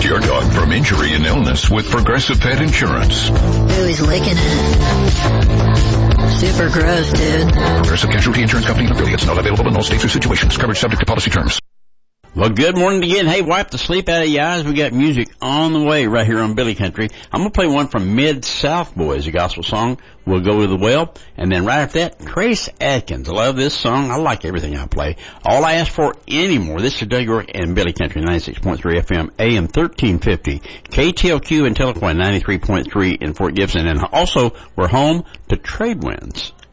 Protect your dog from injury and illness with Progressive Pet Insurance. Ooh, he's licking it. Super gross, dude. Progressive Casualty Insurance Company and affiliates. Not available in all states or situations. Coverage subject to policy terms. Well, good morning again. Hey, wipe the sleep out of your eyes. We got music on the way right here on Billy Country. I'm going to play one from Mid-South Boys, a gospel song. We'll go to the well. And then right after that, Trace Adkins. I love this song. I like everything I play. All I ask for anymore. This is Doug York and Billy Country, 96.3 FM, AM 1350, KTLQ and Telequin 93.3 in Fort Gibson. And also, we're home to Trade Winds.